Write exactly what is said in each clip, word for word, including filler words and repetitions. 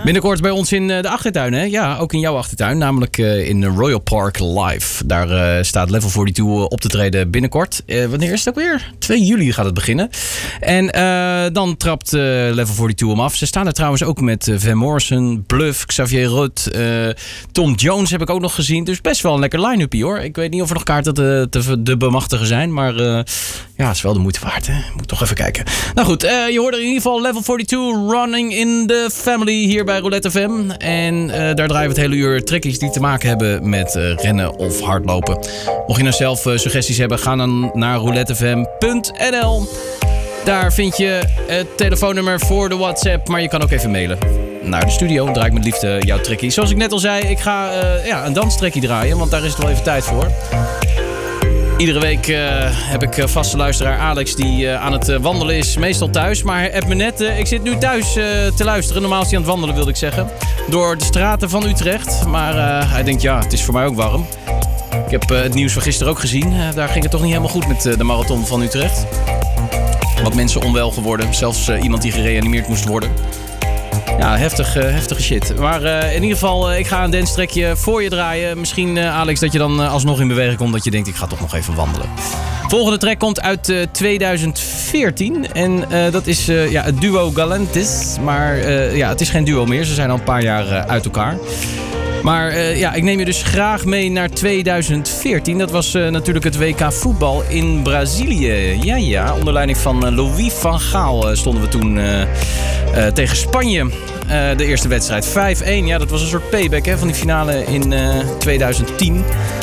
Binnenkort bij ons in de achtertuin, hè? Ja, ook in jouw achtertuin. Namelijk uh, in Royal Park Live. Daar uh, staat Level tweeënveertig op te treden binnenkort. Uh, wanneer is het ook weer? twee juli gaat het beginnen. En uh, dan trapt uh, Level tweeënveertig hem af. Ze staan er trouwens ook met uh, Van Morrison, Bluff, Xavier Rudd, uh, Tom Jones heb ik ook nog gezien. Dus best wel een lekker line-up hoor. Ik weet niet of er nog kaarten te, te, te bemachtigen zijn. Maar uh, ja, het is wel de moeite waard. Hè? Moet toch even kijken. Nou goed, uh, je hoorde in ieder geval Level tweeënveertig Running in the Family hier bij Roulette F M. En uh, daar draaien we het hele uur trackies die te maken hebben met uh, rennen of hardlopen. Mocht je nou zelf uh, suggesties hebben, ga dan naar roulette f m punt n l. Daar vind je het telefoonnummer voor de WhatsApp, maar je kan ook even mailen naar de studio. Dan draai ik met liefde jouw trackie. Zoals ik net al zei, ik ga uh, ja, een danstrackie draaien, want daar is het wel even tijd voor. Iedere week uh, heb ik uh, vaste luisteraar Alex die uh, aan het uh, wandelen is. Meestal thuis, maar hij appt me net. Uh, ik zit nu thuis uh, te luisteren. Normaal is hij aan het wandelen, wilde ik zeggen. Door de straten van Utrecht. Maar uh, hij denkt, ja, het is voor mij ook warm. Ik heb uh, het nieuws van gisteren ook gezien. Uh, daar ging het toch niet helemaal goed met uh, de marathon van Utrecht. Wat mensen onwel geworden. Zelfs uh, iemand die gereanimeerd moest worden. Ja, heftig, uh, heftige shit. Maar uh, in ieder geval, uh, ik ga een dance-trackje voor je draaien. Misschien, uh, Alex, dat je dan uh, alsnog in beweging komt. Dat je denkt, ik ga toch nog even wandelen. Volgende track komt uit uh, tweeduizend veertien. En uh, dat is uh, ja, het duo Galantis. Maar uh, ja, het is geen duo meer. Ze zijn al een paar jaar uh, uit elkaar. Maar uh, ja, ik neem je dus graag mee naar tweeduizend veertien. Dat was uh, natuurlijk het W K voetbal in Brazilië. Ja, ja, onder leiding van uh, Louis van Gaal uh, stonden we toen uh, uh, tegen Spanje. Uh, de eerste wedstrijd vijf-één. Ja, dat was een soort payback hè, van die finale in uh, tweeduizend tien.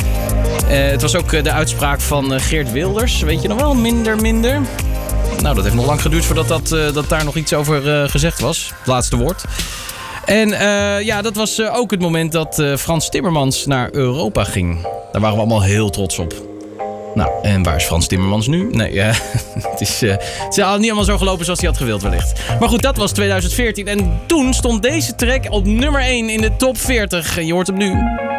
Uh, het was ook uh, de uitspraak van uh, Geert Wilders. Weet je nog wel? Minder, minder. Nou, dat heeft nog lang geduurd voordat dat, uh, dat daar nog iets over uh, gezegd was. Het laatste woord. En uh, ja, dat was uh, ook het moment dat uh, Frans Timmermans naar Europa ging. Daar waren we allemaal heel trots op. Nou, en waar is Frans Timmermans nu? Nee, uh, het, is, uh, het is niet allemaal zo gelopen zoals hij had gewild wellicht. Maar goed, dat was tweeduizend veertien. En toen stond deze track op nummer één in de top veertig. En je hoort hem nu.